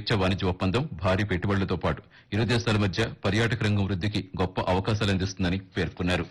స్వేచ్ఛ వాణిజ్య ఒప్పందం భారీ పెట్టుబడులతో పాటు ఇరు దేశాల మధ్య పర్యాటక రంగం వృద్దికి గొప్ప అవకాశాలు అందిస్తుందని పేర్కొన్నారు.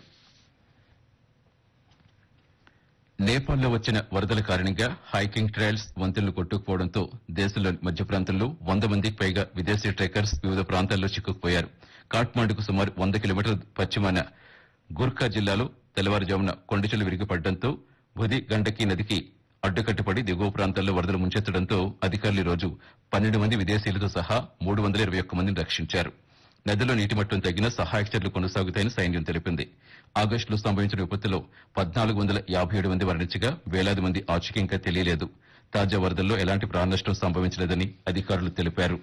నేపాల్లో వచ్చిన వరదల కారణంగా హైకింగ్ ట్రయల్స్ వంతెనలు కొట్టుకుపోవడంతో దేశంలోని మధ్య ప్రాంతంలో 100 మందికి పైగా విదేశీ ట్రెక్కర్స్ వివిధ ప్రాంతాల్లో చిక్కుకుపోయారు. కాఠ్మాండుకు సుమారు 100 కిలోమీటర్ల పశ్చిమాన గుర్ఖా జిల్లాలో తెల్లవారుజామున కొండచెలు విరిగిపడడంతో బుధి గండకీ నదికి అడ్డుకట్టుపడి దిగువ ప్రాంతాల్లో వరదలు ముంచెత్తడంతో అధికారులు ఈ రోజు 12 మంది విదేశీయులతో సహా 321 మందిని రక్షించారు. నదిలో నీటి మట్టం తగ్గిన సహాయక చర్యలు కొనసాగుతాయని సైన్యం తెలిపింది. ఆగస్టులో సంభవించిన విపత్తులో 1457 మంది మరణించగా వేలాది మంది ఆచూకీ ఇంకా తెలియలేదు. తాజా వరదల్లో ఎలాంటి ప్రాణ నష్టం సంభవించలేదని అధికారులు తెలిపారు.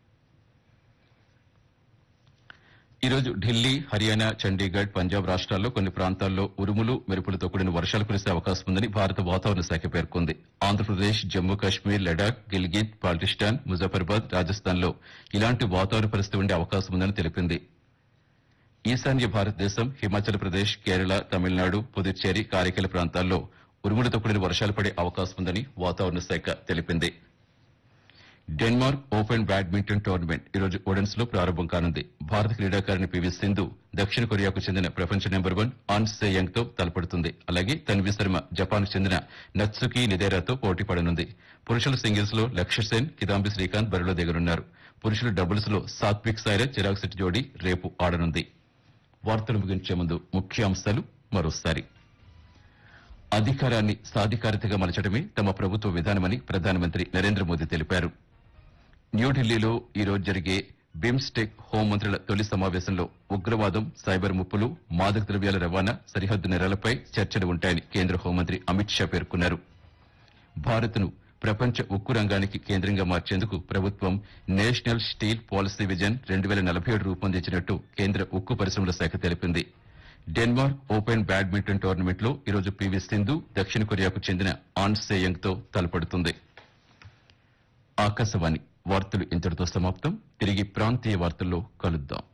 ఈ రోజు ఢిల్లీ, హర్యానా, చండీగఢ్, పంజాబ్ రాష్ట్రాల్లో కొన్ని ప్రాంతాల్లో ఉరుములు, మెరుపులతో కూడిన వర్షాలు కురిసే అవకాశం ఉందని భారత వాతావరణ శాఖ పేర్కొంది. ఆంధ్రప్రదేశ్, జమ్మూ కాశ్మీర్, లడాక్, గిల్గిత్, బాల్టిస్టాన్, ముజఫర్బాద్, రాజస్థాన్లో ఇలాంటి వాతావరణ పరిస్థితి ఉండే అవకాశం ఉందని తెలిపింది. ఈశాన్య భారతదేశం, హిమాచల్ ప్రదేశ్, కేరళ, తమిళనాడు, పుదుచ్చేరి, కారైకల ప్రాంతాల్లో ఉరుములతో కూడిన వర్షాలు పడే అవకాశం ఉందని వాతావరణ శాఖ తెలిపింది. డెన్మార్క్ ఓపెన్ బ్యాడ్మింటన్ టోర్నమెంట్ ఈ రోజు ఒడెన్స్ లో ప్రారంభం కానుంది. భారత క్రీడాకారిణి పివి సింధు దక్షిణ కొరియాకు చెందిన ప్రపంచ నెంబర్ 1 ఆన్ సేయంగ్ తో తలపడుతుంది. అలాగే తన్వి శర్మ జపాన్ కు చెందిన నత్సుకి నిదేరాతో పోటీ పడనుంది. పురుషుల సింగిల్స్ లో లక్ష్య సేన్, కిదాంబి శ్రీకాంత్ బరిలో దిగనున్నారు. పురుషుల డబుల్స్ లో సాత్విక్ సాయిరాజ్, చిరాగ్ శెట్టి జోడీ రేపు ఆడనుంది. వార్తలు ముగించే ముందు ముఖ్యాంశాలు మరోసారి. అధికారాన్ని సాధికారతగా మలచడమే తమ ప్రభుత్వ విధానమని ప్రధానమంత్రి నరేంద్ర మోదీ తెలిపారు. న్యూఢిల్లీలో ఈ రోజు జరిగే బిమ్స్టెక్ హోంమంత్రుల తొలి సమావేశంలో ఉగ్రవాదం, సైబర్ ముప్పులు, మాదక ద్రవ్యాల రవాణా, సరిహద్దు నేరాలపై చర్చలు ఉంటాయని కేంద్ర హోంమంత్రి అమిత్ షా పేర్కొన్నారు. భారత్ను ప్రపంచ ఉక్కు రంగానికి కేంద్రంగా మార్చేందుకు ప్రభుత్వం నేషనల్ స్టీల్ పాలసీ విజన్ 2047 రూపొందించినట్టు కేంద్ర ఉక్కు పరిశ్రమల శాఖ తెలిపింది. డెన్మార్క్ ఓపెన్ బ్యాడ్మింటన్ టోర్నమెంట్ లో ఈరోజు పివి సింధు దక్షిణ కొరియాకు చెందిన ఆన్ సేయంగ్ తో తలపడుతుంది. ఆకాశవాణి వార్తలు ఇంతటితో సమాప్తం. తిరిగి ప్రాంతీయ వార్తల్లో కలుద్దాం.